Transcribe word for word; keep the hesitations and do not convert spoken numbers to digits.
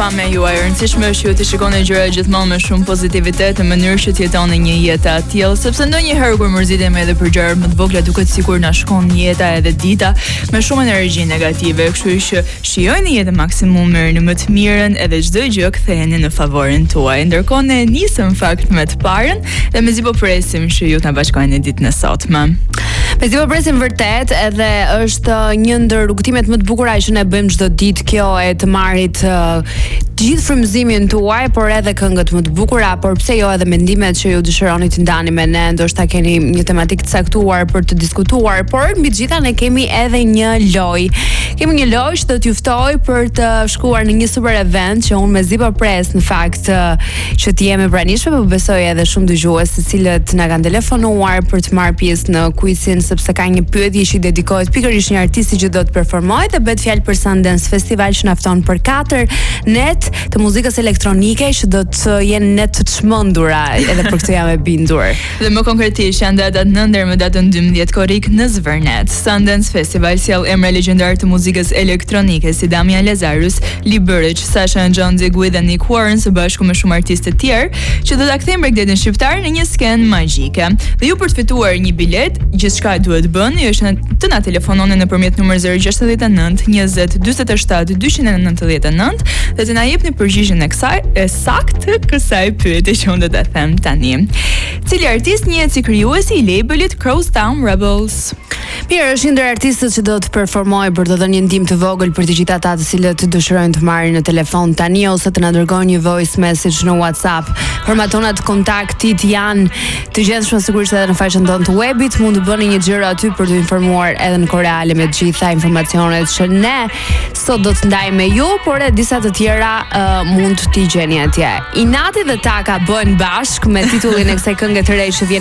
pa me ju, e rëndësishme është ju të shikoni gjërat gjithmonë me shumë pozitivitet në mënyrë që të jetoni një jetë të tillë, sepse ndonjëherë kur mërzitemi edhe për gjëra më të vogla duket sikur na shkon jeta edhe dita me shumë energji negative, kështu që shijojeni jetën maksimum, merrni më të mirën edhe çdo gjë ktheheni në favorin tuaj. Ndërkohë ne nisëm fakt me të parën dhe mezi po presim që ju të na bashkojeni ditën e sotme. Mezi po presim vërtet, edhe është një ndër rrugtimet më të bukura që ne bëjmë çdo ditë, kjo e të marrit uh, gjithë frymëzimin tuaj, por edhe këngët më të bukura, por pse jo edhe mendimet që ju dëshironi të ndani me ne, ndoshta keni një tematikë të caktuar për të diskutuar, por mbi të gjitha ne kemi edhe një lojë. Kemi një lojë që do t'ju ftoj për të shkuar në një super event që unë mezi po pres në fakt që të jemi pranishme, por besoj edhe shumë dëgjues të cilët na kanë telefonuar për të marrë pjesë në quizin, sepse ka një pyetje që i dedikohet pikërisht një artisti që do të performojë, dhe bëhet fjalë për Sundance Festival që na fton për katër net të muzikës elektronike që do të jenë net të çmendura, edhe për këtë jam e bindur. Dhe më konkretisht janë datat nëntë deri më datën dymbëdhjetë korrik në Zvërnet. Sundance Festival sjell emra legjendar të muzikës elektronike si Damian Lazarus, Lee Burridge, Sasha and John Digweed dhe Nick Warren së bashku me shumë artistë të tjerë që do ta kthejnë Bregdetin shqiptar në një skenë magjike. Dhe ju për të fituar një bilet, gjithçka duhet bëni është të na telefononi nëpërmjet numrit zero gjasht e nëntë njëzet dyzet e shtatë dyqind e nëntëdhjetë e nëntë dhe të na jepni përgjigjen e kësaj e saktë kësaj pyetje që unë do ta them tani. Cili artist njihet si krijuesi i labelit Crosstown Rebels? Mirë, është një ndër artistët që do të performojë, për të dhënë një ndihmë të vogël për të gjithë ata të cilët dëshirojnë të marrin në telefon tani ose të na dërgojnë një voice message në WhatsApp. Formatonat kontaktit janë të gjendshme sigurisht edhe në faqen tonë të webit, mund të bëni një xhiro aty për të informuar edhe në koreale me të gjitha informacionet që ne sot do të ndajmë me ju, por edhe disa të tjera uh, mund t'i gjeni atje. Inati dhe Taka bëhen bashkë me titullin e kësaj këngë të re që vjen